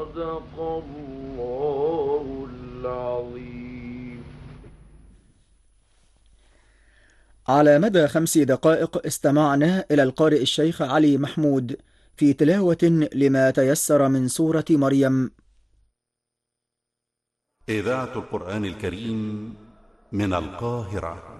صدق الله العظيم. على مدى 5 دقائق استمعنا إلى القارئ الشيخ علي محمود في تلاوة لما تيسر من سورة مريم. إذاعة القرآن الكريم من القاهرة.